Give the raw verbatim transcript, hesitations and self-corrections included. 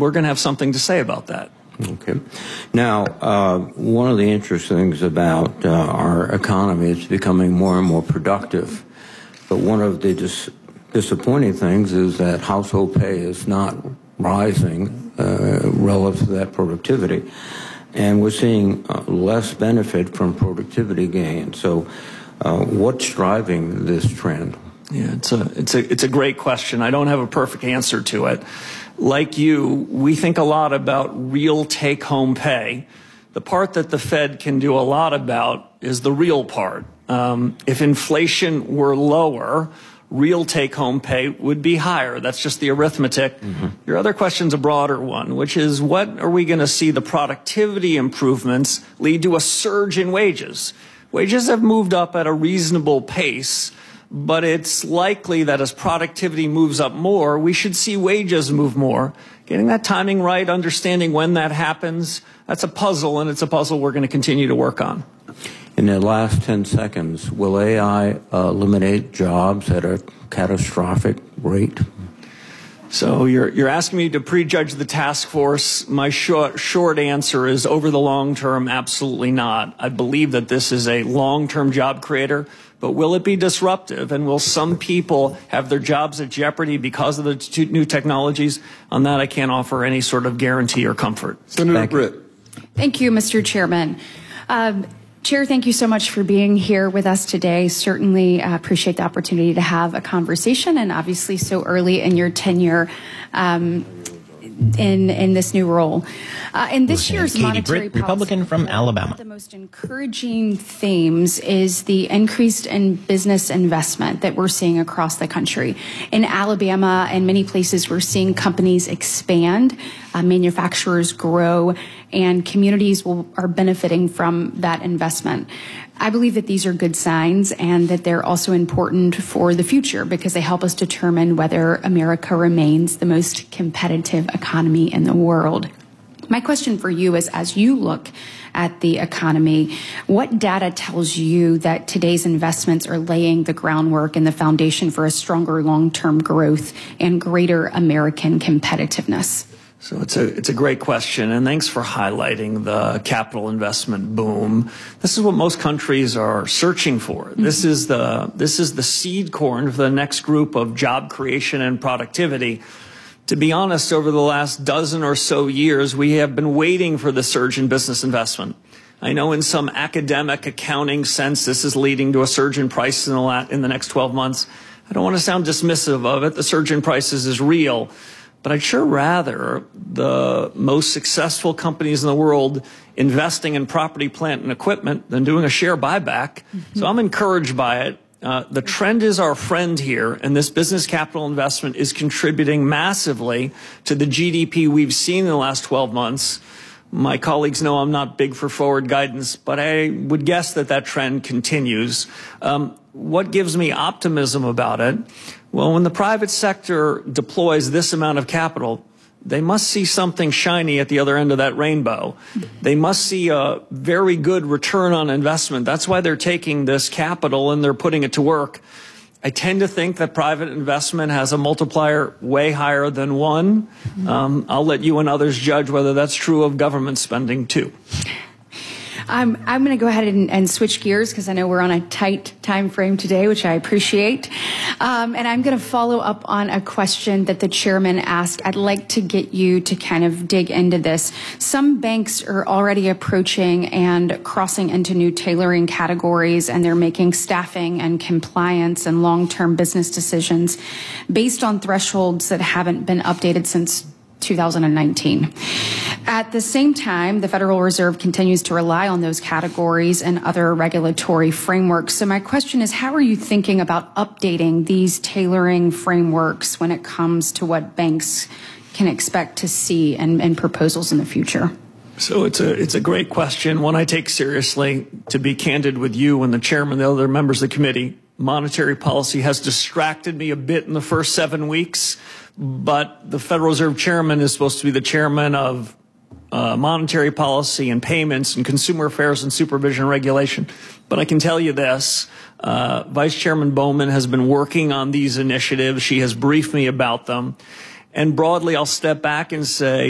we're going to have something to say about that. Okay. Now, uh, one of the interesting things about uh, our economy is becoming more and more productive. But one of the dis disappointing things is that household pay is not rising uh, relative to that productivity. And we're seeing uh, less benefit from productivity gain. So uh, what's driving this trend? Yeah, it's a, it's, a, it's a great question. I don't have a perfect answer to it. Like you, we think a lot about real take-home pay. The part that the Fed can do a lot about is the real part. Um, if inflation were lower, real take-home pay would be higher. That's just the arithmetic. Mm-hmm. Your other question's a broader one, which is what are we going to see the productivity improvements lead to a surge in wages? Wages have moved up at a reasonable pace, but it's likely that as productivity moves up more, we should see wages move more. Getting that timing right, understanding when that happens, that's a puzzle, and it's a puzzle we're going to continue to work on. In the last ten seconds, will A I uh, eliminate jobs at a catastrophic rate? So you're, you're asking me to prejudge the task force. My short, short answer is over the long term, absolutely not. I believe that this is a long-term job creator, but will it be disruptive? And will some people have their jobs at jeopardy because of the t new technologies? On that, I can't offer any sort of guarantee or comfort. Senator Britt. Thank you, Mister Chairman. Um, Chair, thank you so much for being here with us today. Certainly uh, appreciate the opportunity to have a conversation, and obviously so early in your tenure um, in in this new role. Uh, in this Lieutenant year's Katie monetary Britt, policy, Republican from Alabama. the most encouraging themes is the increased in business investment that we're seeing across the country. In Alabama and many places, we're seeing companies expand, uh, manufacturers grow, and communities will, are benefiting from that investment. I believe that these are good signs and that they're also important for the future because they help us determine whether America remains the most competitive economy in the world. My question for you is, as you look at the economy, what data tells you that today's investments are laying the groundwork and the foundation for a stronger long-term growth and greater American competitiveness? So it's a, it's a great question, and thanks for highlighting the capital investment boom. This is what most countries are searching for. Mm-hmm. This is the, this is the seed corn for the next group of job creation and productivity. To be honest, over the last dozen or so years, we have been waiting for the surge in business investment. I know in some academic accounting sense, this is leading to a surge in prices in the, in the next twelve months. I don't want to sound dismissive of it. The surge in prices is real. But I'd sure rather the most successful companies in the world investing in property, plant, and equipment than doing a share buyback. Mm-hmm. So I'm encouraged by it. Uh, the trend is our friend here, and this business capital investment is contributing massively to the G D P we've seen in the last twelve months. My colleagues know I'm not big for forward guidance, but I would guess that that trend continues. Um, what gives me optimism about it? Well, when the private sector deploys this amount of capital, they must see something shiny at the other end of that rainbow. They must see a very good return on investment. That's why they're taking this capital and they're putting it to work. I tend to think that private investment has a multiplier way higher than one. Um, I'll let you and others judge whether that's true of government spending too. I'm, I'm going to go ahead and, and switch gears because I know we're on a tight time frame today, which I appreciate. Um, and I'm going to follow up on a question that the chairman asked. I'd like to get you to kind of dig into this. Some banks are already approaching and crossing into new tailoring categories, and they're making staffing and compliance and long-term business decisions based on thresholds that haven't been updated since two thousand nineteen. At the same time, the Federal Reserve continues to rely on those categories and other regulatory frameworks. So my question is, how are you thinking about updating these tailoring frameworks when it comes to what banks can expect to see and, and proposals in the future? So it's a, it's a great question, one I take seriously. To be candid with you and the chairman and the other members of the committee, monetary policy has distracted me a bit in the first seven weeks, but the Federal Reserve chairman is supposed to be the chairman of uh, monetary policy and payments and consumer affairs and supervision and regulation. But I can tell you this, uh, Vice Chairman Bowman has been working on these initiatives. She has briefed me about them. And broadly, I'll step back and say,